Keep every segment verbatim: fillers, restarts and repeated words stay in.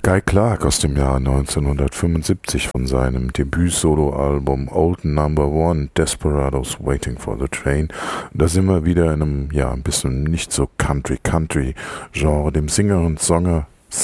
Guy Clark aus dem Jahr neunzehnhundertfünfundsiebzig von seinem Debüt-Solo-Album Old Number One, Desperados Waiting for the Train. Da sind wir wieder in einem, ja, ein bisschen nicht so Country-Country-Genre, dem Singer und Songer,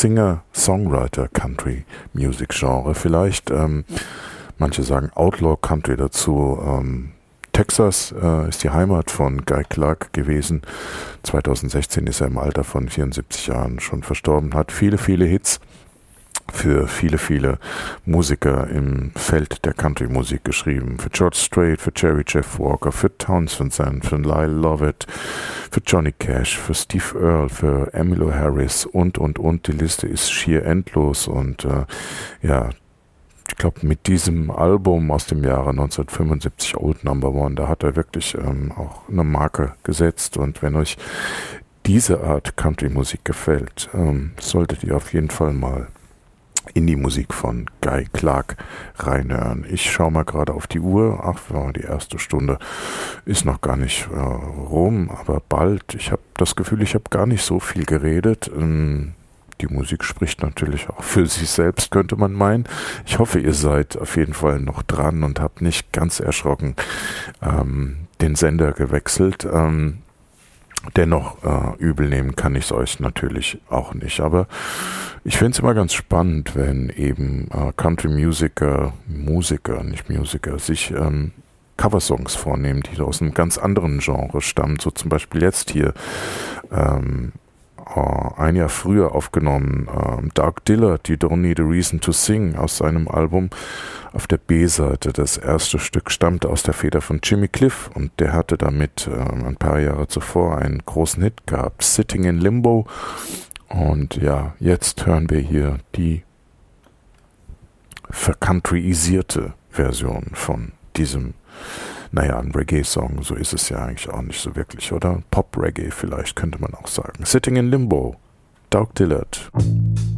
Singer-Songwriter-Country-Music-Genre vielleicht. Ähm, manche sagen Outlaw-Country dazu. Ähm, Texas äh, ist die Heimat von Guy Clark gewesen. zweitausendsechzehn ist er im Alter von vierundsiebzig Jahren schon verstorben, hat viele, viele Hits für viele, viele Musiker im Feld der Country-Musik geschrieben. Für George Strait, für Jerry Jeff Walker, für Townsend Sand, für Lyle Lovett, für Johnny Cash, für Steve Earle, für Emmylou Harris und, und, und. Die Liste ist schier endlos und äh, ja, ich glaube, mit diesem Album aus dem Jahre neunzehnhundertfünfundsiebzig, Old Number One, da hat er wirklich ähm, auch eine Marke gesetzt. Und wenn euch diese Art Country-Musik gefällt, ähm, solltet ihr auf jeden Fall mal in die Musik von Guy Clark reinhören. Ich schaue mal gerade auf die Uhr. Ach, die erste Stunde ist noch gar nicht äh, rum, aber bald. Ich habe das Gefühl, ich habe gar nicht so viel geredet. Ähm, Die Musik spricht natürlich auch für sich selbst, könnte man meinen. Ich hoffe, ihr seid auf jeden Fall noch dran und habt nicht ganz erschrocken ähm, den Sender gewechselt. Ähm, dennoch äh, übel nehmen kann ich es euch natürlich auch nicht. Aber ich finde es immer ganz spannend, wenn eben äh, Country-Musiker, Musiker, nicht Musiker, sich ähm, Coversongs vornehmen, die aus einem ganz anderen Genre stammen. So zum Beispiel jetzt hier ähm, ein Jahr früher aufgenommen, ähm, Doug Dillard, You Don't Need a Reason to Sing, aus seinem Album auf der B-Seite. Das erste Stück stammte aus der Feder von Jimmy Cliff und der hatte damit ähm, ein paar Jahre zuvor einen großen Hit gehabt, Sitting in Limbo. Und ja, jetzt hören wir hier die vercountryisierte Version von diesem, naja, ein Reggae-Song, so ist es ja eigentlich auch nicht so wirklich, oder? Pop-Reggae vielleicht, könnte man auch sagen. Sitting in Limbo, Doug Dillard.